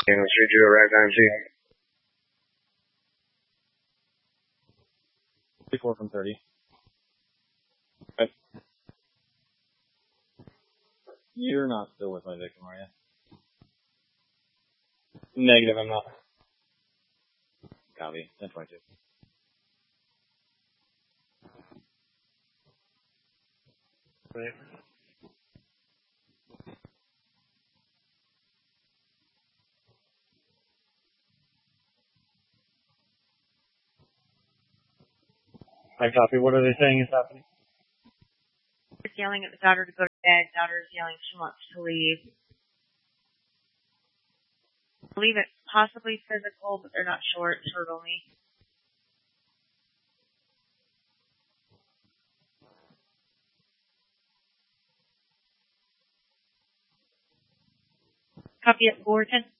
Should do a ragtime too. 34 from 30. You're not still with my victim, are you? Negative, I'm not. Copy. 10-22. Right. I copy. What are they saying is happening? It's yelling at the daughter to go to bed. Daughter is yelling she wants to leave. I believe it's possibly physical, but they're not sure. It's verbal me. Copy at 410.